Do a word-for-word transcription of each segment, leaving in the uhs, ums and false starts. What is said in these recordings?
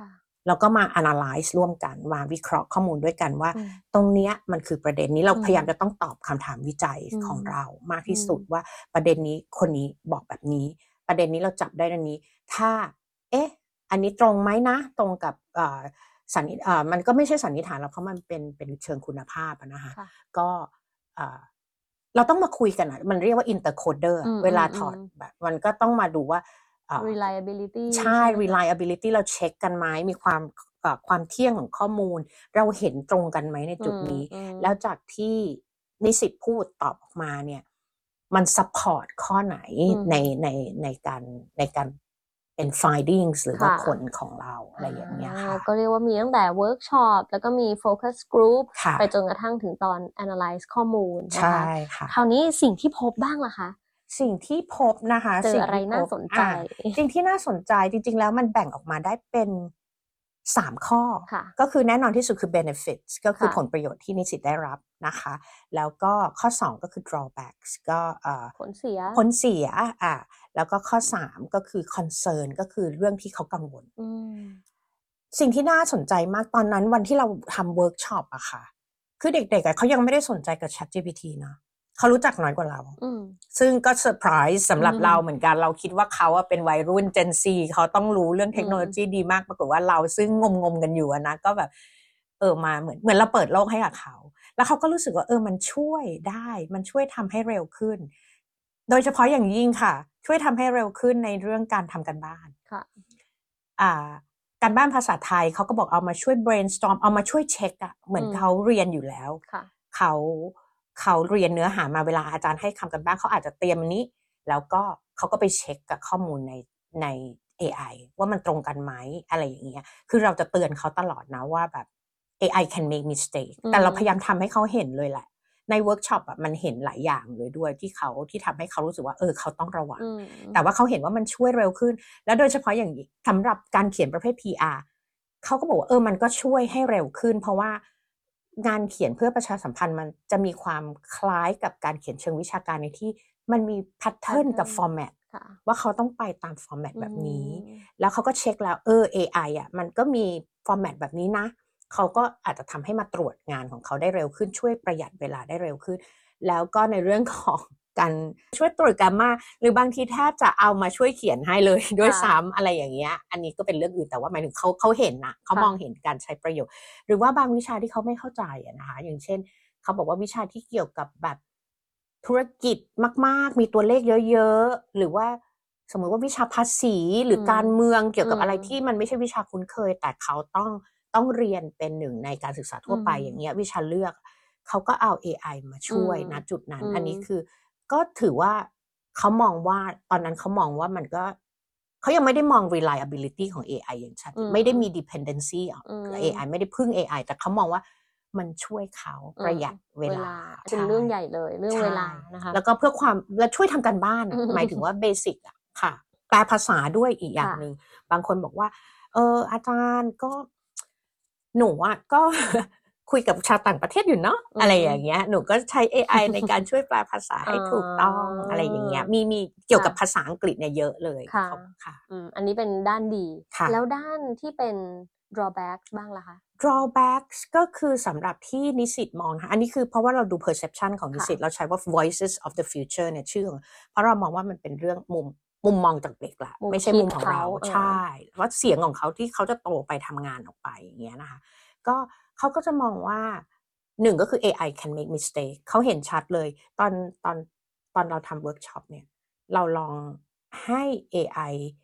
แล้วก็มา analyze ร่วมกันมาวิเคราะห์ข้อมูลด้วยกันว่าตรงเนี้ยมันคือประเด็นนี้เราพยายามจะต้องตอบคำถามวิจัยของเรามากที่สุดว่าประเด็นนี้คนนี้บอกแบบนี้ประเด็นนี้เราจับได้ดังนี้ถ้าเอ๊ะอันนี้ตรงไหมนะตรงกับสันนิษฐานมันก็ไม่ใช่สันนิษฐานแล้วเพราะมันเป็นเป็นเชิงคุณภาพนะคะก็เราต้องมาคุยกันอ่ะมันเรียกว่า intercoder เวลาถอดแบบมันก็ต้องมาดูว่า reliability ใช่ reliability เราเช็คกันไหมมีความความเที่ยงของข้อมูลเราเห็นตรงกันไหมในจุดนี้แล้วจากที่นิสิตพูดตอบออกมาเนี่ยมัน support ข้อไหนในในในการในการเป็น findings หรือว่าผลของเราอะไรอย่างเงี้ยค่ะก็เรียกว่ามีตั้งแต่ workshop แล้วก็มี focus group ไปจนกระทั่งถึงตอน analyze ข้อมูลนะคะใช่ค่ะคราวนี้สิ่งที่พบบ้างล่ะคะสิ่งที่พบนะคะเจออะไรน่าสนใจสิ่งที่น่าสนใจจริงๆแล้วมันแบ่งออกมาได้เป็นสามข้อก็คือแน่นอนที่สุดคือ benefits ก็คือผลประโยชน์ที่นิสิตได้รับนะคะแล้วก็ข้อสองก็คือ drawbacks ก็ผลเสียผลเสียอ่ะแล้วก็ข้อสามก็คือ concern ก็คือเรื่องที่เขากังวลสิ่งที่น่าสนใจมากตอนนั้นวันที่เราทำเวิร์กช็อปอะค่ะคือเด็กๆเขายังไม่ได้สนใจกับ ChatGPT นะเขารู้จักน้อยกว่าเราซึ่งก็เซอร์ไพรส์สำหรับเราเหมือนกันเราคิดว่าเขาเป็นวัยรุ่น Gen Z เขาต้องรู้เรื่องเทคโนโลยีดีมากปรากฏว่าเราซึ่งงมๆกันอยู่นะก็แบบเออมาเหมือนเหมือนเราเปิดโลกให้กับเขาแล้วเขาก็รู้สึกว่าเออมันช่วยได้มันช่วยทำให้เร็วขึ้นโดยเฉพาะอย่างยิ่งค่ะช่วยทำให้เร็วขึ้นในเรื่องการทำการบ้านค่ะอ่าการบ้านภาษาไทยเขาก็บอกเอามาช่วย brainstorm เอามาช่วยเช็คอะเหมือนเขาเรียนอยู่แล้วเขาเขาเรียนเนื้อหามาเวลาอาจารย์ให้คำกันบ้านเขาอาจจะเตรียมอันนี้แล้วก็เขาก็ไปเช็คกับข้อมูลในใน เอ ไอ ว่ามันตรงกันไหมอะไรอย่างเงี้ยคือเราจะเตือนเขาตลอดนะว่าแบบ เอ ไอ can make mistake แต่เราพยายามทำให้เขาเห็นเลยแหละในเวิร์กช็อปอ่ะมันเห็นหลายอย่างเลยด้วยที่เขาที่ทำให้เขารู้สึกว่าเออเขาต้องระวังแต่ว่าเขาเห็นว่ามันช่วยเร็วขึ้นแล้วโดยเฉพาะอย่างสำหรับการเขียนประเภท พี อาร์ เขาก็บอกว่าเออมันก็ช่วยให้เร็วขึ้นเพราะว่างานเขียนเพื่อประชาสัมพันธ์มันจะมีความคล้ายกับการเขียนเชิงวิชาการในที่มันมีแพทเทิร์นกับฟอร์แมตว่าเขาต้องไปตามฟอร์แมตแบบนี้แล้วเขาก็เช็คแล้วเออ เอ ไอ อ่ะมันก็มีฟอร์แมตแบบนี้นะเขาก็อาจจะทำให้มาตรวจงานของเขาได้เร็วขึ้นช่วยประหยัดเวลาได้เร็วขึ้นแล้วก็ในเรื่องของการช่วยตรวจกราฟมาหรือบางทีแทบจะเอามาช่วยเขียนให้เลยด้วยซ้ำอะไรอย่างเงี้ยอันนี้ก็เป็นเรื่องอื่นแต่ว่าหมายถึงเขาเขาเห็นนะเขามองเห็นการใช้ประโยชน์หรือว่าบางวิชาที่เขาไม่เข้าใจนะคะอย่างเช่นเขาบอกว่าวิชาที่เกี่ยวกับแบบธุรกิจมากๆมีตัวเลขเยอะๆหรือว่าสมมติว่าวิชาภาษีหรือการเมืองเกี่ยวกับอะไรที่มันไม่ใช่วิชาคุ้นเคยแต่เขาต้องต้องเรียนเป็นหนึ่งในการศึกษาทั่วไปอย่างเงี้ยวิชาเลือกเขาก็เอา เอ ไอ มาช่วยณจุดนั้นอันนี้คือก็ถือว่าเขามองว่าตอนนั้นเขามองว่ามันก็เขายังไม่ได้มอง reliability ของ เอ ไอ อย่างชัดไม่ได้มี dependency อ่ะ เอ ไอ ไม่ได้พึ่ง เอ ไอ แต่เขามองว่ามันช่วยเขาประหยัดเวลาเป็นเรื่องใหญ่เลยเรื่องเวลานะคะแล้วก็เพื่อความและช่วยทำการบ้านหมายถึงว่าเบสิกอ่ะค่ะแปลภาษาด้วยอีกอย่างนึงบางคนบอกว่าเอออาจารย์ก็หนูอ่ะก็คุยกับชาวต่างประเทศอยู่เนาะอะไรอย่างเงี้ยหนูก็ใช้ เอ ไอ ในการช่วยแปลภาษาให้ถูกต้องอะไรอย่างเงี้ยมีมีเกี่ยวกับภาษาอังกฤษเนี่ยเยอะเลยค่ะอันนี้เป็นด้านดีแล้วด้านที่เป็น drawbacks บ้างล่ะคะ drawbacks ก็คือสำหรับที่นิสิตมองค่ะอันนี้คือเพราะว่าเราดู perception ของนิสิตเราใช้ว่า voices of the future เนี่ยชื่อเพราะเรามองว่ามันเป็นเรื่องมุมมุมมองจากเด็กละไม่ใช่มุมของเราใช่เพราะเสียงของเขาที่เขาจะโตไปทำงานออกไปอย่างเงี้ยนะคะก็เขาก็จะมองว่าหนึ่งก็คือ เอ ไอ can make mistake เขาเห็นชัดเลยตอนตอนตอนเราทำเวิร์กช็อปเนี่ยเราลองให้ เอ ไอ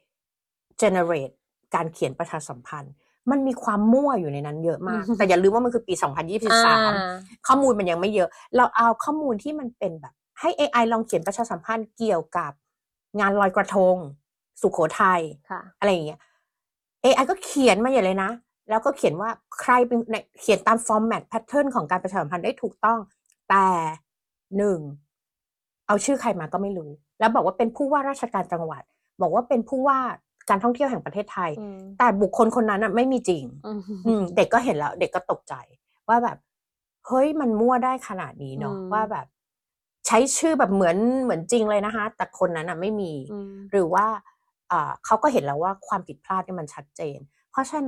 generate การเขียนประชาสัมพันธ์มันมีความมั่วอยู่ในนั้นเยอะมาก แต่อย่าลืมว่ามันคือปีสองพันยี่สิบสามข้อมูลมันยังไม่เยอะเราเอาข้อมูลที่มันเป็นแบบให้ เอ ไอ ลองเขียนประชาสัมพันธ์เกี่ยวกับงานลอยกระทงสุโขทัยอะไรอย่างเงี้ย เอ ไอ ก็เขียนมาอย่างเลยนะแล้วก็เขียนว่าใครเป็นเขียนตามฟอร์แมตแพทเทิร์นของการประชาสัมพันธ์ได้ถูกต้องแต่หนึ่งเอาชื่อใครมาก็ไม่รู้แล้วบอกว่าเป็นผู้ว่าราชการจังหวัดบอกว่าเป็นผู้ว่าการท่องเที่ยวแห่งประเทศไทยแต่บุคคลคนนั้นน่ะไม่มีจริงเด็กก็เห็นแล้วเด็กก็ตกใจว่าแบบเฮ้ยมันมั่วได้ขนาดนี้เนาะว่าแบบใช้ชื่อแบบเหมือนเหมือนจริงเลยนะคะแต่คนนั้นน่ะไม่มีหรือว่าเขาก็เห็นแล้วว่าความผิดพลาดนี่มันชัดเจนเพราะฉะนั้น